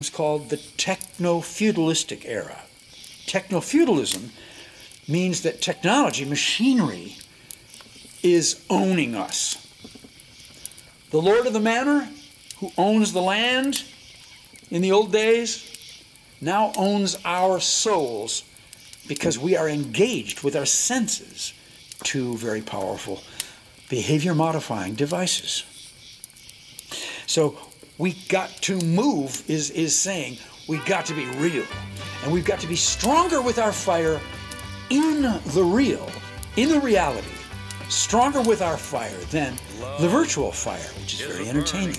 It's called the techno-feudalistic era. Techno-feudalism means that technology, machinery, is owning us. The lord of the manor, who owns the land in the old days, now owns our souls because we are engaged with our senses, two very powerful behavior-modifying devices. So we got to move is saying we got to be real, and we've got to be stronger with our fire in the real, in the reality, stronger with our fire than the virtual fire, which is very entertaining.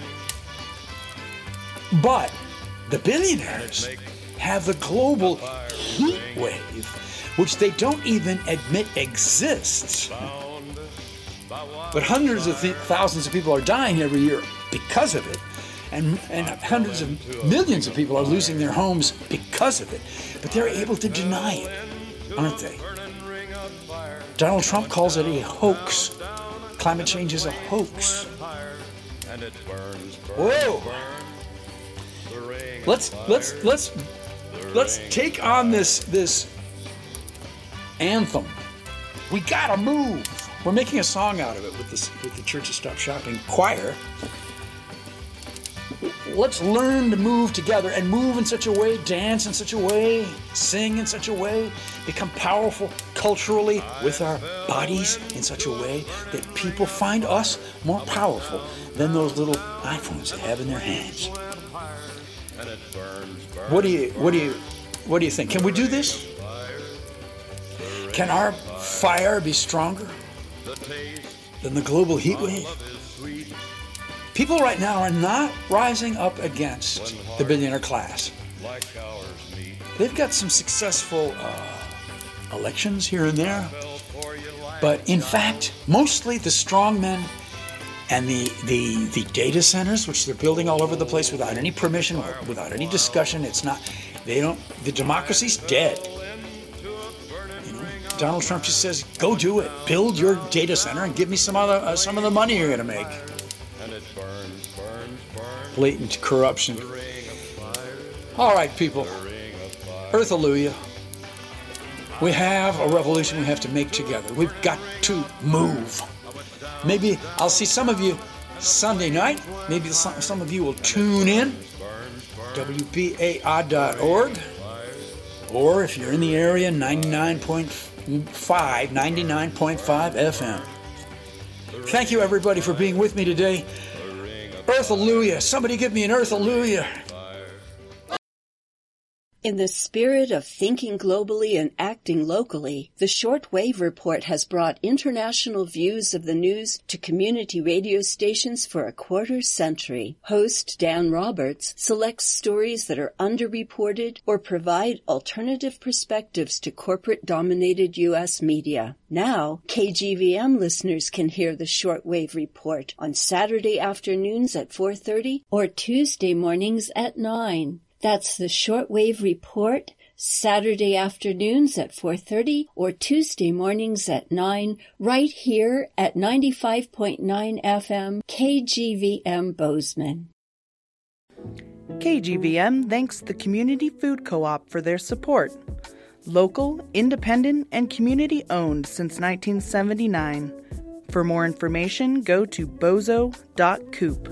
But the billionaires have the global heat wave, which they don't even admit exists. But hundreds of thousands of people are dying every year because of it, and hundreds of millions of people are losing their homes because of it. But they're able to deny it, aren't they? Donald Trump calls it a hoax. Climate change is a hoax. Whoa! Let's take on this anthem. We gotta move. We're making a song out of it with the Church of Stop Shopping choir. Let's learn to move together and move in such a way, dance in such a way, sing in such a way, become powerful culturally with our bodies in such a way that people find us more powerful than those little iPhones they have in their hands. What do you think? Can we do this? Can our fire be stronger than the global heat wave? People right now are not rising up against the billionaire class. They've got some successful elections here and there, but in fact, mostly the strongmen and the data centers, which they're building all over the place without any permission, without any discussion. The democracy's dead. Donald Trump just says, go do it. Build your data center and give me some of the money you're going to make. Blatant corruption. All right, people. Earth-alleluia. We have a revolution we have to make together. We've got to move. Maybe I'll see some of you Sunday night. Maybe some of you will tune in. WBAI.org. Or if you're in the area, 99.5 FM. Thank you, everybody, for being with me today. Earth-alleluia. Somebody give me an earth-alleluia. In the spirit of thinking globally and acting locally, the Shortwave Report has brought international views of the news to community radio stations for a quarter century. Host Dan Roberts selects stories that are underreported or provide alternative perspectives to corporate-dominated U.S. media. Now, KGVM listeners can hear the Shortwave Report on Saturday afternoons at 4:30 or Tuesday mornings at 9. That's the Shortwave Report, Saturday afternoons at 4:30 or Tuesday mornings at 9, right here at 95.9 FM KGVM Bozeman. KGVM thanks the Community Food Co-op for their support. Local, independent, and community-owned since 1979. For more information, go to bozo.coop.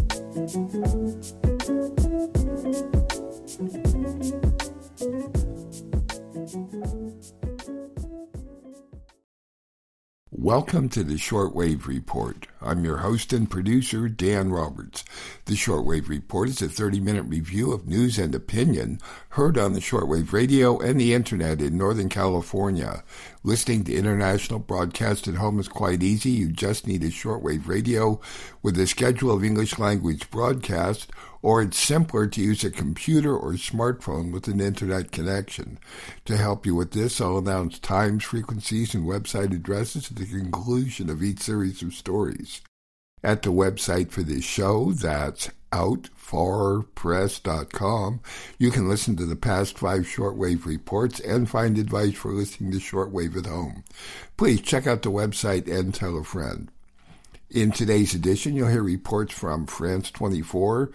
Welcome to the Shortwave Report. I'm your host and producer, Dan Roberts. The Shortwave Report is a 30-minute review of news and opinion heard on the shortwave radio and the internet in Northern California. Listening to international broadcast at home is quite easy. You just need a shortwave radio with a schedule of English language broadcast, or it's simpler to use a computer or smartphone with an internet connection. To help you with this, I'll announce times, frequencies, and website addresses at the conclusion of each series of stories. At the website for this show, that's outfarpress.com, you can listen to the past 5 shortwave reports and find advice for listening to shortwave at home. Please check out the website and tell a friend. In today's edition, you'll hear reports from France 24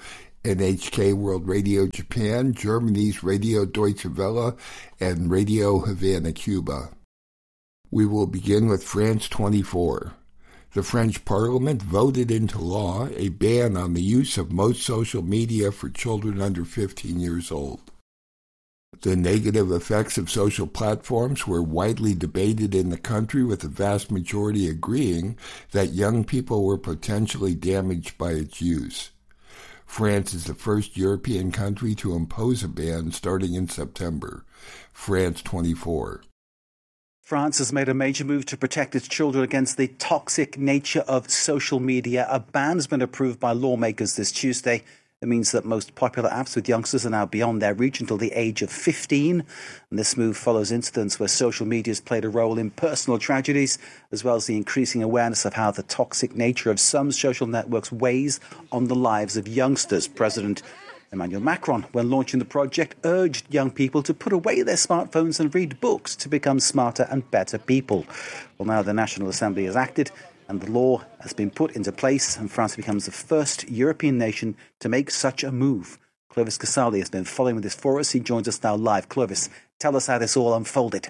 NHK World Radio Japan, Germany's Radio Deutsche Welle, and Radio Havana, Cuba. We will begin with France 24. The French Parliament voted into law a ban on the use of most social media for children under 15 years old. The negative effects of social platforms were widely debated in the country, with the vast majority agreeing that young people were potentially damaged by its use. France is the first European country to impose a ban starting in September. France 24. France has made a major move to protect its children against the toxic nature of social media. A ban has been approved by lawmakers this Tuesday. It means that most popular apps with youngsters are now beyond their reach until the age of 15. And this move follows incidents where social media has played a role in personal tragedies, as well as the increasing awareness of how the toxic nature of some social networks weighs on the lives of youngsters. President Emmanuel Macron, when launching the project, urged young people to put away their smartphones and read books to become smarter and better people. Well, now the National Assembly has acted, and the law has been put into place, and France becomes the first European nation to make such a move. Clovis Casali has been following this for us. He joins us now live. Clovis, tell us how this all unfolded.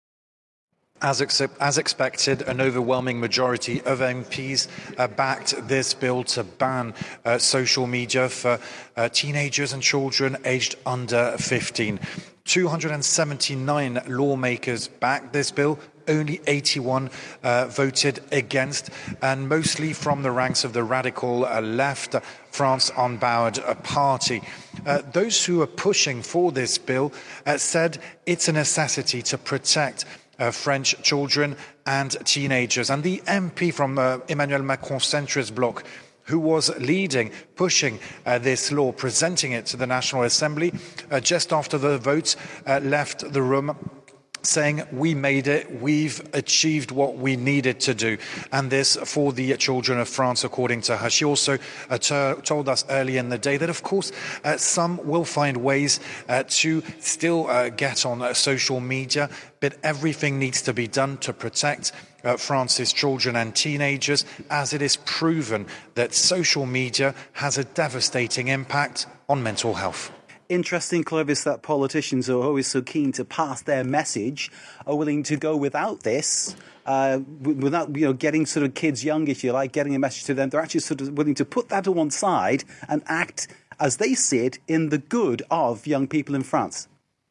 As expected, an overwhelming majority of MPs backed this bill to ban social media for teenagers and children aged under 15. 279 lawmakers backed this bill. Only 81 voted against, and mostly from the ranks of the radical left, France Unbowed party. Those who are pushing for this bill said it's a necessity to protect French children and teenagers. And the MP from Emmanuel Macron's centrist bloc, who was pushing this law, presenting it to the National Assembly, just after the vote, left the room saying, we made it, we've achieved what we needed to do. And this for the children of France, according to her. She also told us earlier in the day that, of course, some will find ways to still get on social media, but everything needs to be done to protect France's children and teenagers, as it is proven that social media has a devastating impact on mental health. Interesting, Clovis, that politicians who are always so keen to pass their message are willing to go without this, without getting sort of kids young, if you like, getting a message to them. They're actually sort of willing to put that to one side and act, as they see it, in the good of young people in France.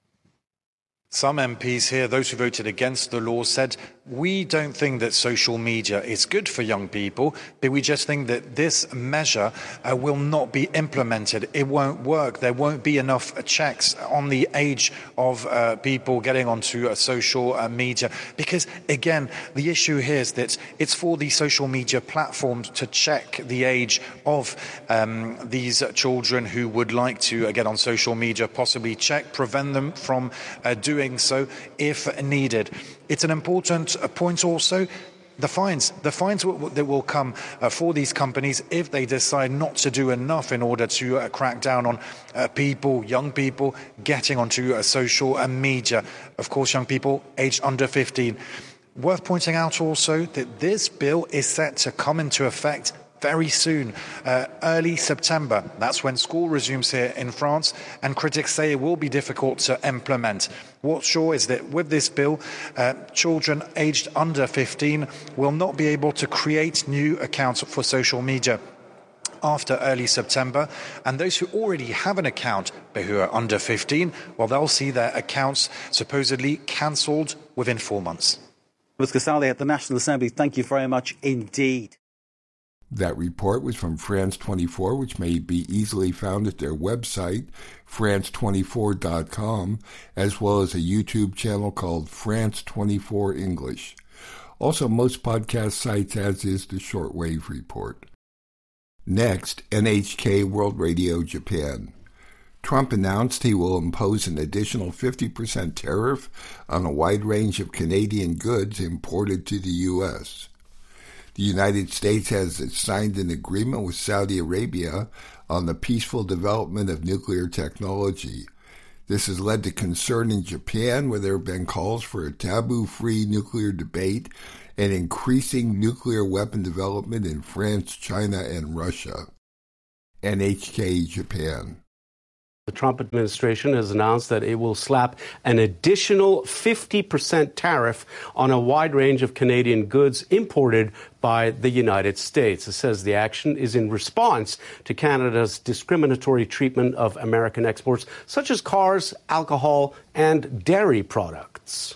Some MPs here, those who voted against the law, said, we don't think that social media is good for young people, but we just think that this measure will not be implemented. It won't work. There won't be enough checks on the age of people getting onto social media. Because, again, the issue here is that it's for the social media platforms to check the age of these children who would like to get on social media, possibly prevent them from doing so if needed. It's an important point also. The fines that will come for these companies if they decide not to do enough in order to crack down on young people getting onto social media. Of course, young people aged under 15. Worth pointing out also that this bill is set to come into effect very soon, early September. That's when school resumes here in France, and critics say it will be difficult to implement. What's sure is that with this bill, children aged under 15 will not be able to create new accounts for social media after early September, and those who already have an account but who are under 15, well, they'll see their accounts supposedly cancelled within 4 months. Ms. Casali at the National Assembly, thank you very much indeed. That report was from France 24, which may be easily found at their website, france24.com, as well as a YouTube channel called France 24 English. Also, most podcast sites, as is the Shortwave Report. Next, NHK World Radio Japan. Trump announced he will impose an additional 50% tariff on a wide range of Canadian goods imported to the U.S. The United States has signed an agreement with Saudi Arabia on the peaceful development of nuclear technology. This has led to concern in Japan, where there have been calls for a taboo-free nuclear debate and increasing nuclear weapon development in France, China, and Russia. NHK Japan. The Trump administration has announced that it will slap an additional 50% tariff on a wide range of Canadian goods imported by the United States. It says the action is in response to Canada's discriminatory treatment of American exports, such as cars, alcohol, and dairy products.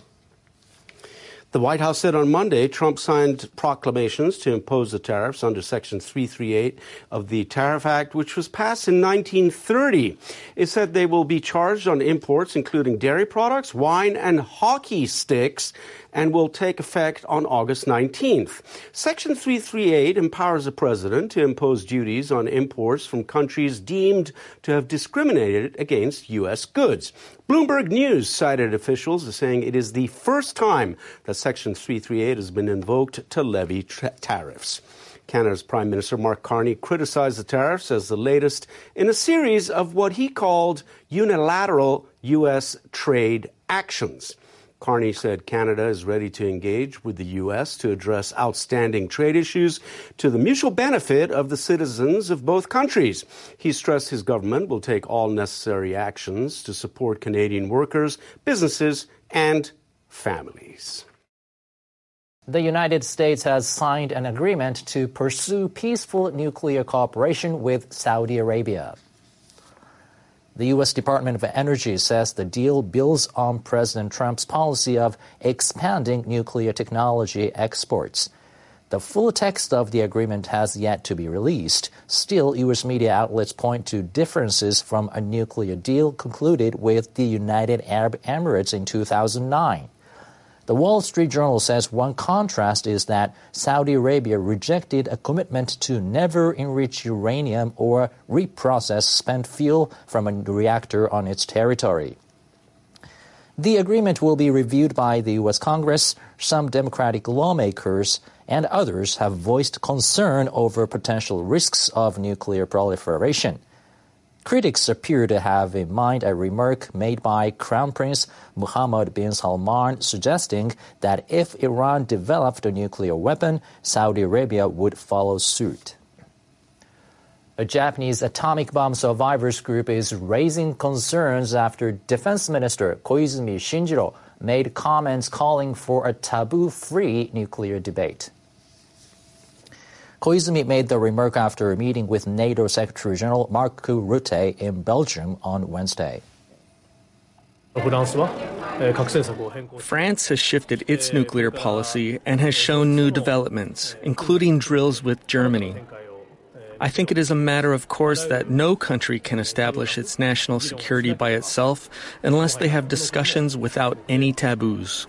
The White House said on Monday Trump signed proclamations to impose the tariffs under Section 338 of the Tariff Act, which was passed in 1930. It said they will be charged on imports, including dairy products, wine, and hockey sticks, and will take effect on August 19th. Section 338 empowers the president to impose duties on imports from countries deemed to have discriminated against U.S. goods. Bloomberg News cited officials as saying it is the first time that Section 338 has been invoked to levy tariffs. Canada's Prime Minister Mark Carney criticized the tariffs as the latest in a series of what he called unilateral U.S. trade actions. Carney said Canada is ready to engage with the U.S. to address outstanding trade issues to the mutual benefit of the citizens of both countries. He stressed his government will take all necessary actions to support Canadian workers, businesses, and families. The United States has signed an agreement to pursue peaceful nuclear cooperation with Saudi Arabia. The U.S. Department of Energy says the deal builds on President Trump's policy of expanding nuclear technology exports. The full text of the agreement has yet to be released. Still, U.S. media outlets point to differences from a nuclear deal concluded with the United Arab Emirates in 2009. The Wall Street Journal says one contrast is that Saudi Arabia rejected a commitment to never enrich uranium or reprocess spent fuel from a reactor on its territory. The agreement will be reviewed by the U.S. Congress. Some Democratic lawmakers and others have voiced concern over potential risks of nuclear proliferation. Critics appear to have in mind a remark made by Crown Prince Mohammed bin Salman suggesting that if Iran developed a nuclear weapon, Saudi Arabia would follow suit. A Japanese atomic bomb survivors group is raising concerns after Defense Minister Koizumi Shinjiro made comments calling for a taboo-free nuclear debate. Koizumi made the remark after a meeting with NATO Secretary-General Mark Rutte in Belgium on Wednesday. France has shifted its nuclear policy and has shown new developments, including drills with Germany. I think it is a matter of course that no country can establish its national security by itself unless they have discussions without any taboos.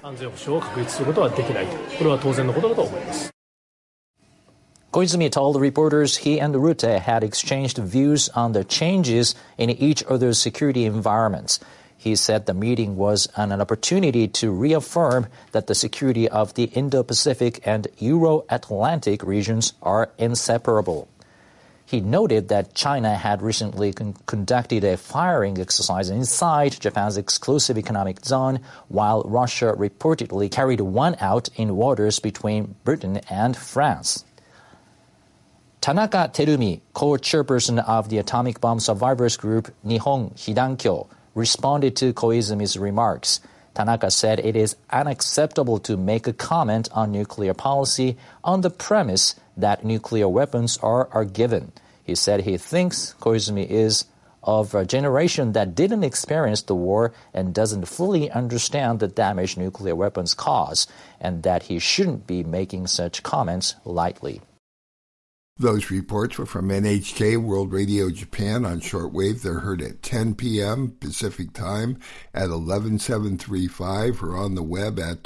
Koizumi told reporters he and Rutte had exchanged views on the changes in each other's security environments. He said the meeting was an opportunity to reaffirm that the security of the Indo-Pacific and Euro-Atlantic regions are inseparable. He noted that China had recently conducted a firing exercise inside Japan's exclusive economic zone, while Russia reportedly carried one out in waters between Britain and France. Tanaka Terumi, co-chairperson of the atomic bomb survivors group Nihon Hidankyo, responded to Koizumi's remarks. Tanaka said it is unacceptable to make a comment on nuclear policy on the premise that nuclear weapons are given. He said he thinks Koizumi is of a generation that didn't experience the war and doesn't fully understand the damage nuclear weapons cause, and that he shouldn't be making such comments lightly. Those reports were from NHK World Radio Japan on shortwave. They're heard at 10 p.m. Pacific Time at 11735 or on the web at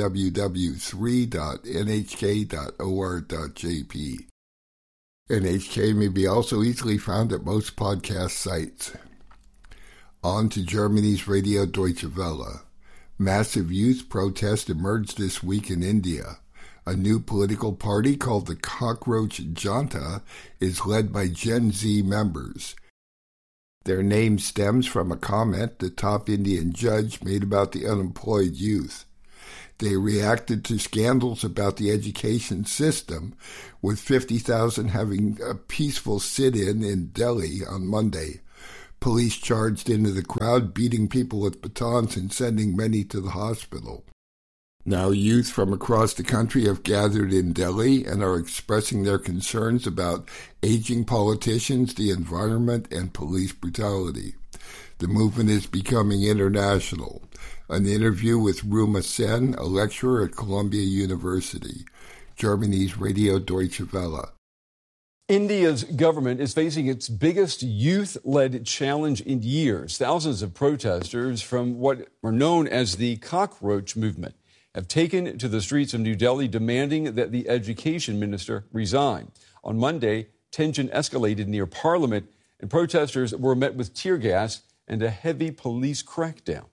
www.3.nhk.or.jp. NHK may be also easily found at most podcast sites. On to Germany's Radio Deutsche Welle. Massive youth protest emerged this week in India. A new political party called the Cockroach Janta is led by Gen Z members. Their name stems from a comment the top Indian judge made about the unemployed youth. They reacted to scandals about the education system, with 50,000 having a peaceful sit-in in Delhi on Monday. Police charged into the crowd, beating people with batons and sending many to the hospital. Now youth from across the country have gathered in Delhi and are expressing their concerns about aging politicians, the environment, and police brutality. The movement is becoming international. An interview with Ruma Sen, a lecturer at Columbia University, Germany's Radio Deutsche Welle. India's government is facing its biggest youth-led challenge in years. Thousands of protesters from what are known as the cockroach movement have taken to the streets of New Delhi demanding that the education minister resign. On Monday, tension escalated near Parliament, and protesters were met with tear gas and a heavy police crackdown.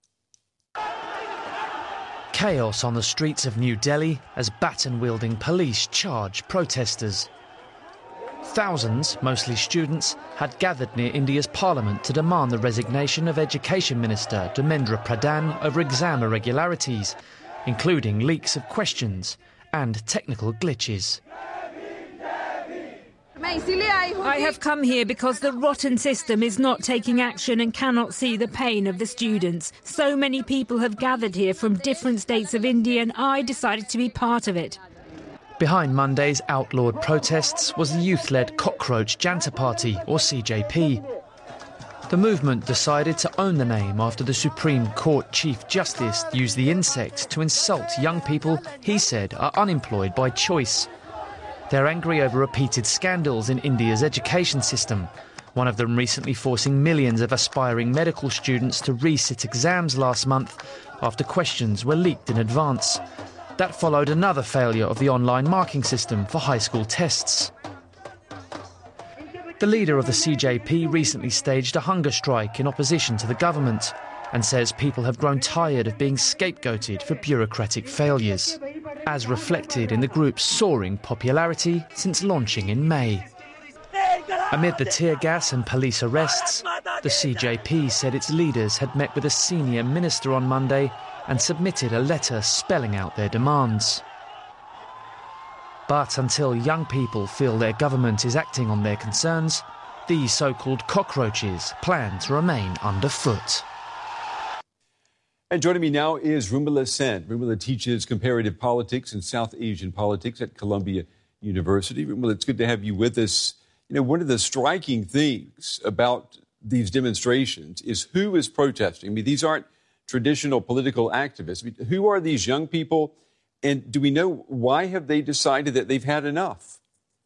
Chaos on the streets of New Delhi as baton-wielding police charge protesters. Thousands, mostly students, had gathered near India's parliament to demand the resignation of Education Minister Dharmendra Pradhan over exam irregularities, including leaks of questions and technical glitches. I have come here because the rotten system is not taking action and cannot see the pain of the students. So many people have gathered here from different states of India, and I decided to be part of it. Behind Monday's outlawed protests was the youth-led Cockroach Janta Party, or CJP. The movement decided to own the name after the Supreme Court Chief Justice used the insect to insult young people he said are unemployed by choice. They're angry over repeated scandals in India's education system, one of them recently forcing millions of aspiring medical students to resit exams last month after questions were leaked in advance. That followed another failure of the online marking system for high school tests. The leader of the CJP recently staged a hunger strike in opposition to the government and says people have grown tired of being scapegoated for bureaucratic failures, as reflected in the group's soaring popularity since launching in May. Amid the tear gas and police arrests, the CJP said its leaders had met with a senior minister on Monday and submitted a letter spelling out their demands. But until young people feel their government is acting on their concerns, these so-called cockroaches plan to remain underfoot. And joining me now is Ruma Sen. Ruma teaches comparative politics and South Asian politics at Columbia University. Ruma, it's good to have you with us. You know, one of the striking things about these demonstrations is who is protesting. I mean, these aren't traditional political activists. I mean, who are these young people? And do we know why have they decided that they've had enough?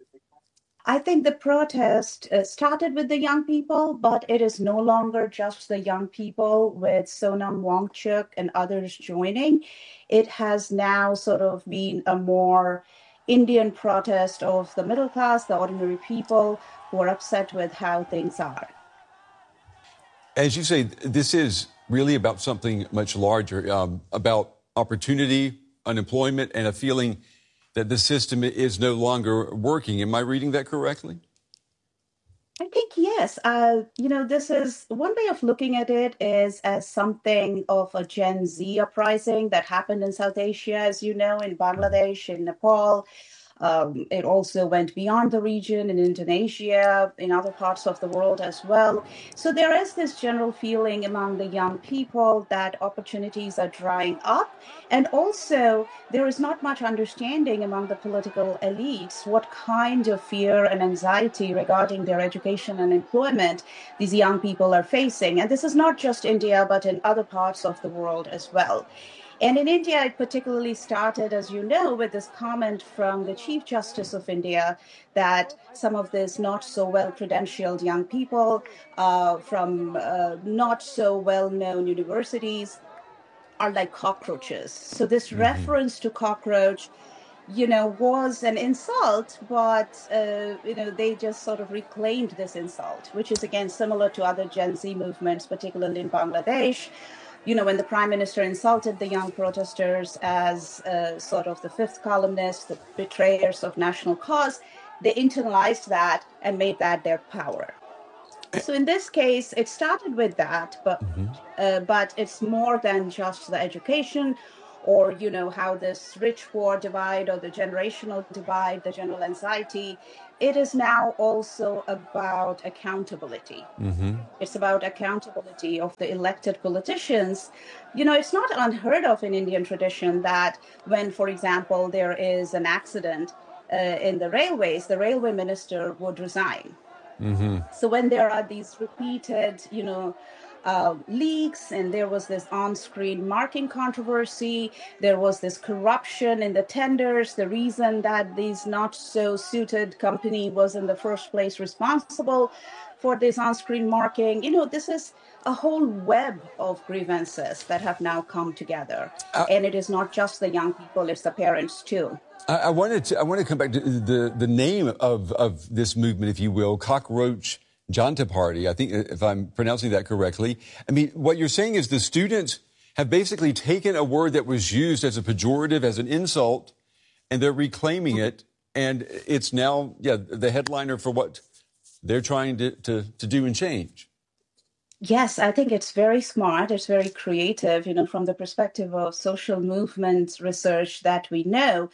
I think the protest started with the young people, but it is no longer just the young people with Sonam Wangchuk and others joining. It has now sort of been a more Indian protest of the middle class, the ordinary people who are upset with how things are. As you say, this is really about something much larger, about opportunity, unemployment, and a feeling that the system is no longer working. Am I reading that correctly? I think yes. This is one way of looking at it is as something of a Gen Z uprising that happened in South Asia, as you know, in Bangladesh, in Nepal. It also went beyond the region in Indonesia, in other parts of the world as well. So there is this general feeling among the young people that opportunities are drying up. And also there is not much understanding among the political elites what kind of fear and anxiety regarding their education and employment these young people are facing. And this is not just India, but in other parts of the world as well. And in India, it particularly started, as you know, with this comment from the Chief Justice of India that some of these not so well-credentialed young people from not so well-known universities are like cockroaches. So this reference to cockroach, was an insult, but, they just sort of reclaimed this insult, which is, again, similar to other Gen Z movements, particularly in Bangladesh. When the prime minister insulted the young protesters as sort of the fifth columnists, the betrayers of national cause, they internalized that and made that their power. So in this case, it started with that, but it's more than just the education or, how this rich-poor divide or the generational divide, the general anxiety, it is now also about accountability. Mm-hmm. It's about accountability of the elected politicians. It's not unheard of in Indian tradition that when, for example, there is an accident in the railways, the railway minister would resign. Mm-hmm. So when there are these repeated, leaks, and there was this on-screen marking controversy, there was this corruption in the tenders, the reason that this not so suited company was in the first place responsible for this on-screen marking. This is a whole web of grievances that have now come together. And it is not just the young people, it's the parents too. I want to come back to the name of this movement, if you will, Cockroach Janta Party. I think, if I'm pronouncing that correctly. I mean, what you're saying is the students have basically taken a word that was used as a pejorative, as an insult, and they're reclaiming it, and it's now, the headliner for what they're trying to do and change. Yes, I think it's very smart. It's very creative, from the perspective of social movements research that we know.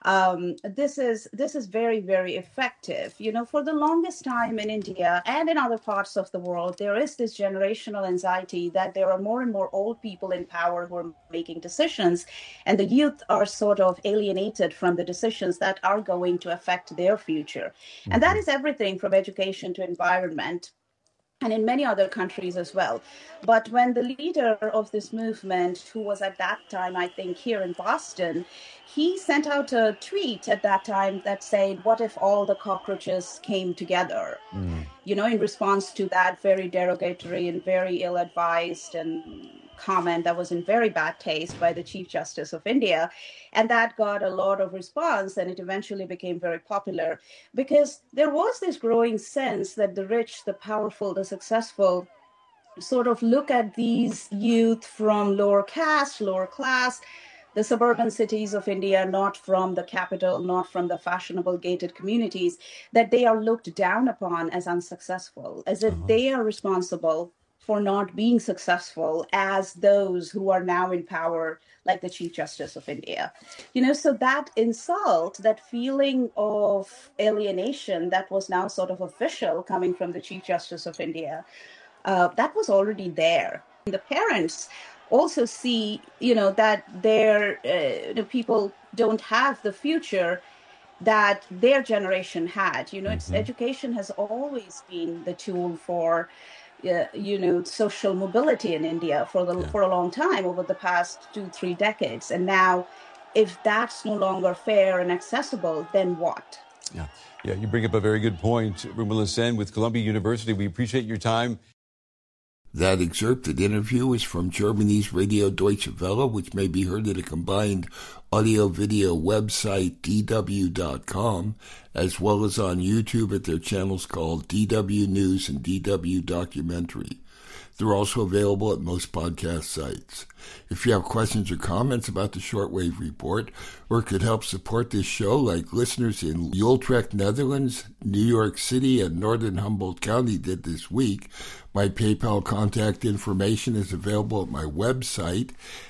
This is very, very effective. For the longest time in India and in other parts of the world, there is this generational anxiety that there are more and more old people in power who are making decisions, and the youth are sort of alienated from the decisions that are going to affect their future. Mm-hmm. And that is everything from education to environment, and in many other countries as well. But when the leader of this movement, who was at that time, I think, here in Boston, he sent out a tweet at that time that said, what if all the cockroaches came together? In response to that very derogatory and very ill-advised and comment that was in very bad taste by the Chief Justice of India. And that got a lot of response, and it eventually became very popular because there was this growing sense that the rich, the powerful, the successful sort of look at these youth from lower caste, lower class, the suburban cities of India, not from the capital, not from the fashionable gated communities, that they are looked down upon as unsuccessful, as if they are responsible for not being successful as those who are now in power, like the Chief Justice of India. So that insult, that feeling of alienation that was now sort of official coming from the Chief Justice of India, that was already there. The parents also see, that their people don't have the future that their generation had. Education has always been the tool for social mobility in India for a long time, over the past 2-3 decades. And now, if that's no longer fair and accessible, then what? Yeah, you bring up a very good point. Rumila Sen with Columbia University. We appreciate your time. That excerpted interview is from Germany's Radio Deutsche Welle, which may be heard at a combined audio-video website, dw.com, as well as on YouTube at their channels called DW News and DW Documentary. They're also available at most podcast sites. If you have questions or comments about the Shortwave Report, or could help support this show, like listeners in Utrecht, Netherlands, New York City, and northern Humboldt County did this week, my PayPal contact information is available at my website,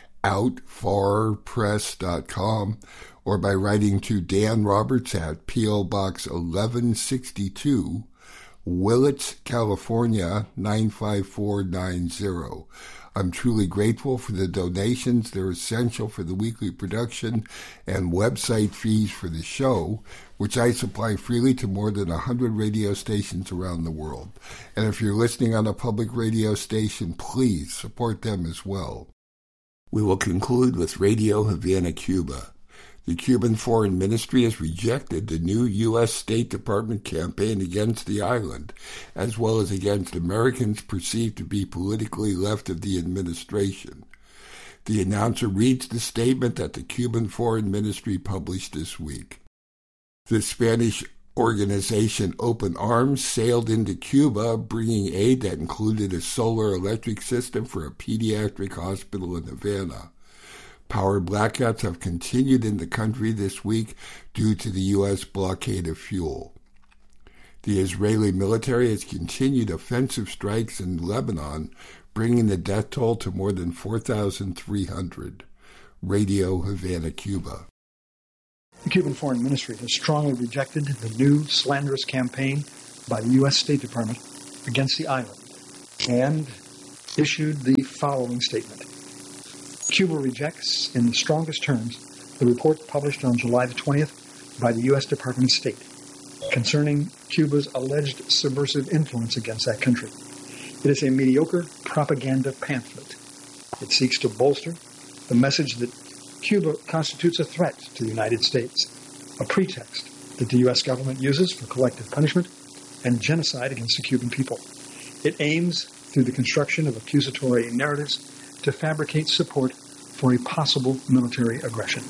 outfarpress.com, or by writing to Dan Roberts at P.O. Box 1162, Willits, California, 95490. I'm truly grateful for the donations. They're essential for the weekly production and website fees for the show, which I supply freely to more than 100 radio stations around the world. And if you're listening on a public radio station, please support them as well. We will conclude with Radio Havana, Cuba. The Cuban Foreign Ministry has rejected the new U.S. State Department campaign against the island, as well as against Americans perceived to be politically left of the administration. The announcer reads the statement that the Cuban Foreign Ministry published this week. The Spanish organization Open Arms sailed into Cuba, bringing aid that included a solar electric system for a pediatric hospital in Havana. Power blackouts have continued in the country this week due to the U.S. blockade of fuel. The Israeli military has continued offensive strikes in Lebanon, bringing the death toll to more than 4,300. Radio Havana, Cuba. The Cuban Foreign Ministry has strongly rejected the new slanderous campaign by the U.S. State Department against the island and issued the following statement. Cuba rejects in the strongest terms the report published on July the 20th by the U.S. Department of State concerning Cuba's alleged subversive influence against that country. It is a mediocre propaganda pamphlet. It seeks to bolster the message that Cuba constitutes a threat to the United States, a pretext that the U.S. government uses for collective punishment and genocide against the Cuban people. It aims, through the construction of accusatory narratives, to fabricate support for a possible military aggression.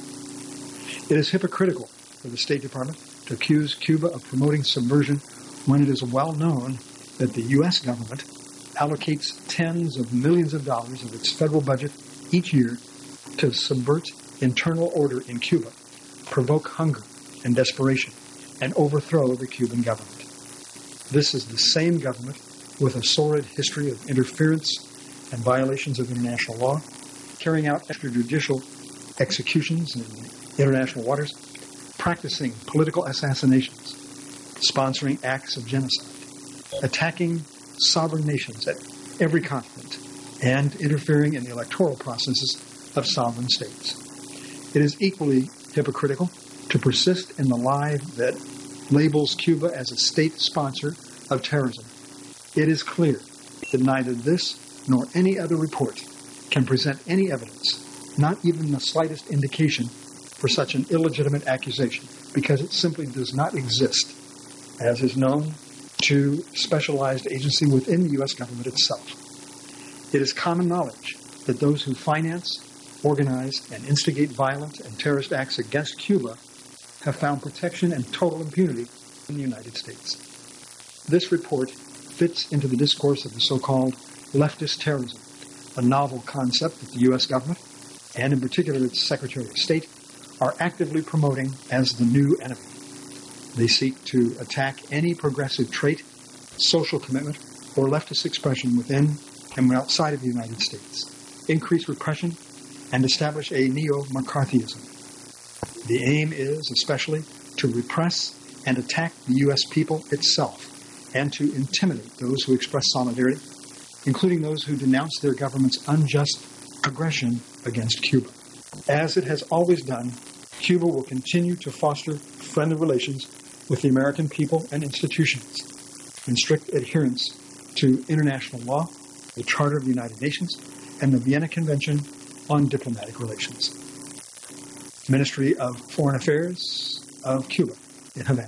It is hypocritical for the State Department to accuse Cuba of promoting subversion when it is well known that the U.S. government allocates tens of millions of dollars of its federal budget each year to subvert internal order in Cuba, provoke hunger and desperation, and overthrow the Cuban government. This is the same government with a sordid history of interference and violations of international law, carrying out extrajudicial executions in international waters, practicing political assassinations, sponsoring acts of genocide, attacking sovereign nations at every continent, and interfering in the electoral processes of sovereign states. It is equally hypocritical to persist in the lie that labels Cuba as a state sponsor of terrorism. It is clear that neither this nor any other report can present any evidence, not even the slightest indication, for such an illegitimate accusation, because it simply does not exist, as is known to specialized agency within the U.S. government itself. It is common knowledge that those who finance, organize, and instigate violent and terrorist acts against Cuba have found protection and total impunity in the United States. This report fits into the discourse of the so-called leftist terrorism, a novel concept that the U.S. government, and in particular its Secretary of State, are actively promoting as the new enemy. They seek to attack any progressive trait, social commitment, or leftist expression within and outside of the United States, increase repression, and establish a neo-McCarthyism. The aim is especially to repress and attack the U.S. people itself and to intimidate those who express solidarity, including those who denounce their government's unjust aggression against Cuba. As it has always done, Cuba will continue to foster friendly relations with the American people and institutions in strict adherence to international law, the Charter of the United Nations, and the Vienna Convention on Diplomatic Relations. Ministry of Foreign Affairs of Cuba in Havana.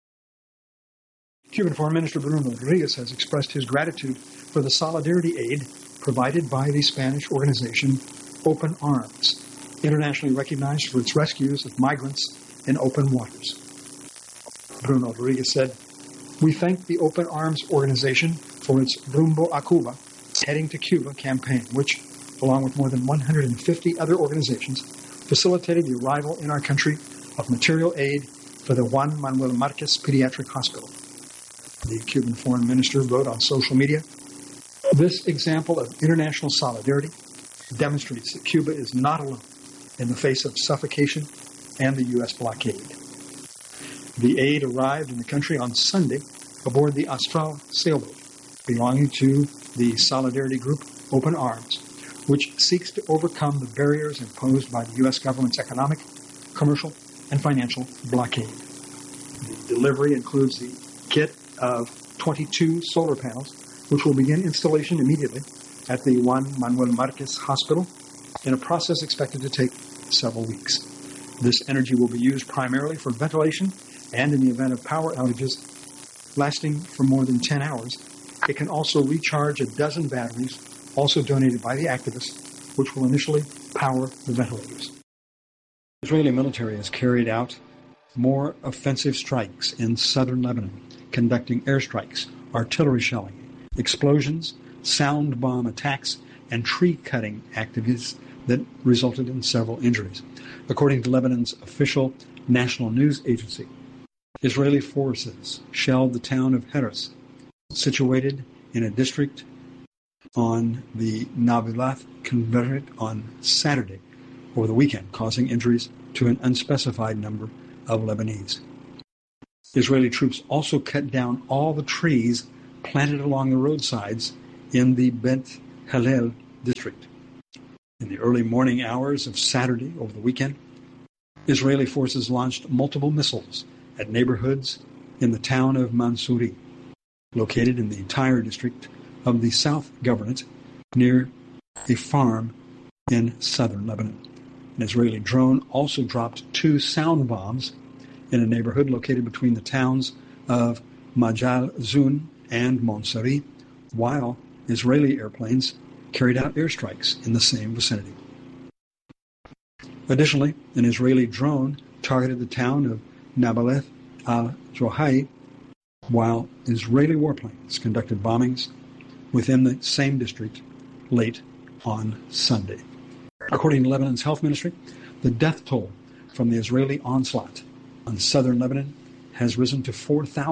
Cuban Foreign Minister Bruno Rodriguez has expressed his gratitude for the solidarity aid provided by the Spanish organization Open Arms, internationally recognized for its rescues of migrants in open waters. Bruno Rodriguez said, "We thank the Open Arms organization for its Rumbo a Cuba, Heading to Cuba campaign, which, along with more than 150 other organizations, facilitated the arrival in our country of material aid for the Juan Manuel Marquez Pediatric Hospital." The Cuban Foreign Minister wrote on social media, "This example of international solidarity demonstrates that Cuba is not alone in the face of suffocation and the U.S. blockade." The aid arrived in the country on Sunday aboard the Austral sailboat belonging to the solidarity group Open Arms, which seeks to overcome the barriers imposed by the U.S. government's economic, commercial, and financial blockade. The delivery includes the kit of 22 solar panels, which will begin installation immediately at the Juan Manuel Marquez Hospital in a process expected to take several weeks. This energy will be used primarily for ventilation, and in the event of power outages lasting for more than 10 hours, it can also recharge a dozen batteries, also donated by the activists, which will initially power the ventilators. The Israeli military has carried out more offensive strikes in southern Lebanon, conducting airstrikes, artillery shelling, explosions, sound bomb attacks, and tree-cutting activities that resulted in several injuries. According to Lebanon's official national news agency, Israeli forces shelled the town of Heres, situated in a district on the Nabilath Converted on Saturday, over the weekend, causing injuries to an unspecified number of Lebanese. Israeli troops also cut down all the trees planted along the roadsides in the Beit Hallel district. In the early morning hours of Saturday over the weekend, Israeli forces launched multiple missiles at neighborhoods in the town of Mansouri, located in the entire district of the South Governorate near a farm in southern Lebanon. An Israeli drone also dropped 2 sound bombs in a neighborhood located between the towns of Majal Zun and Mansouri, while Israeli airplanes carried out airstrikes in the same vicinity. Additionally, an Israeli drone targeted the town of Nabaleth al-Johai, while Israeli warplanes conducted bombings within the same district late on Sunday. According to Lebanon's health ministry, the death toll from the Israeli onslaught on southern Lebanon has risen to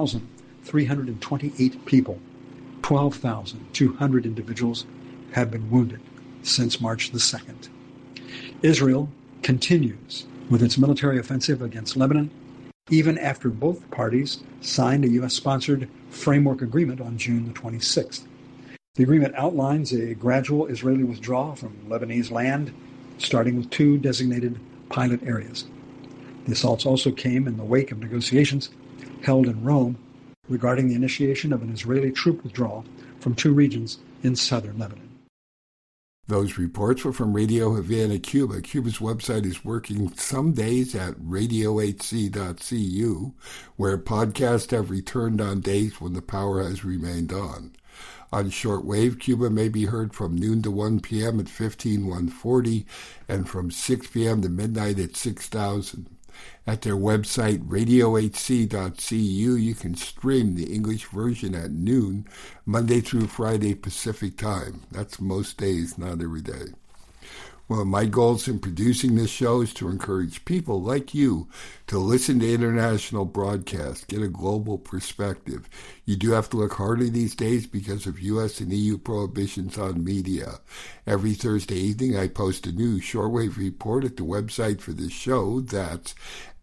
4,328 people. 12,200 individuals have been wounded since March the 2nd. Israel continues with its military offensive against Lebanon, even after both parties signed a U.S.-sponsored framework agreement on June the 26th. The agreement outlines a gradual Israeli withdrawal from Lebanese land, starting with 2 designated pilot areas. The assaults also came in the wake of negotiations held in Rome regarding the initiation of an Israeli troop withdrawal from 2 regions in southern Lebanon. Those reports were from Radio Havana, Cuba. Cuba's website is working some days at radiohc.cu, where podcasts have returned on days when the power has remained on. On shortwave, Cuba may be heard from noon to 1 p.m. at 15140 and from 6 p.m. to midnight at 6000. At their website, radiohc.cu, you can stream the English version at noon, Monday through Friday Pacific Time. That's most days, not every day. Well, my goals in producing this show is to encourage people like you to listen to international broadcasts, get a global perspective. You do have to look harder these days because of U.S. and EU prohibitions on media. Every Thursday evening, I post a new shortwave report at the website for this show. That's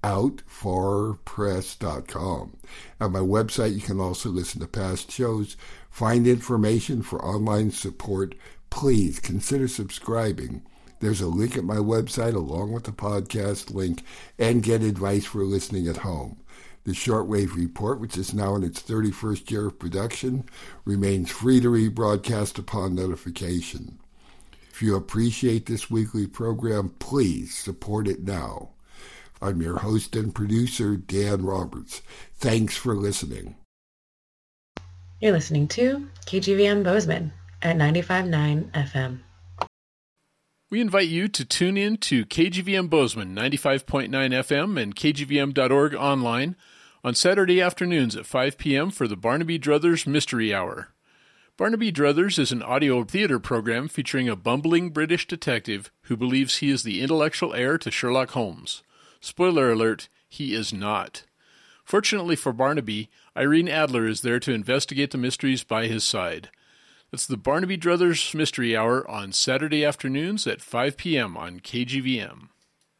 outfarpress.com. At my website, you can also listen to past shows, find information for online support. Please consider subscribing. There's a link at my website along with the podcast link, and get advice for listening at home. The Shortwave Report, which is now in its 31st year of production, remains free to rebroadcast upon notification. If you appreciate this weekly program, please support it now. I'm your host and producer, Dan Roberts. Thanks for listening. You're listening to KGVM Bozeman at 95.9 FM. We invite you to tune in to KGVM Bozeman 95.9 FM and KGVM.org online on Saturday afternoons at 5 p.m. for the Barnaby Druthers Mystery Hour. Barnaby Druthers is an audio theater program featuring a bumbling British detective who believes he is the intellectual heir to Sherlock Holmes. Spoiler alert, he is not. Fortunately for Barnaby, Irene Adler is there to investigate the mysteries by his side. It's the Barnaby Druthers Mystery Hour on Saturday afternoons at 5 p.m. on KGVM.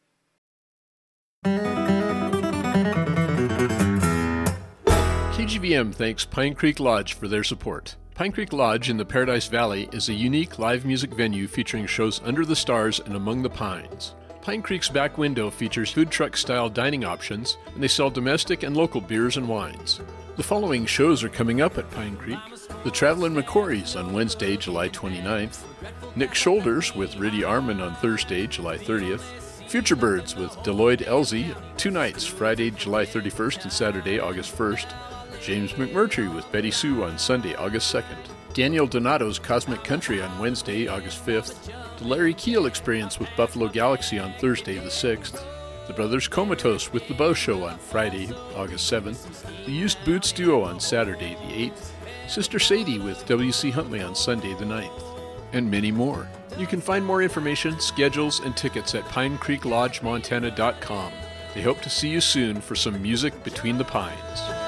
KGVM thanks Pine Creek Lodge for their support. Pine Creek Lodge in the Paradise Valley is a unique live music venue featuring shows under the stars and among the pines. Pine Creek's back window features food truck-style dining options, and they sell domestic and local beers and wines. The following shows are coming up at Pine Creek. The Travelin' McCourys on Wednesday, July 29th. Nick Shoulders with Riddy Armand on Thursday, July 30th. Future Birds with Deloyd Elsie, 2 nights, Friday, July 31st and Saturday, August 1st. James McMurtry with Betty Sue on Sunday, August 2nd. Daniel Donato's Cosmic Country on Wednesday, August 5th. The Larry Keel Experience with Buffalo Galaxy on Thursday, the 6th. The Brothers Comatose with The Bow Show on Friday, August 7th. The Used Boots Duo on Saturday, the 8th. Sister Sadie with W.C. Huntley on Sunday, the 9th. And many more. You can find more information, schedules, and tickets at PineCreekLodgeMontana.com. They hope to see you soon for some music between the pines.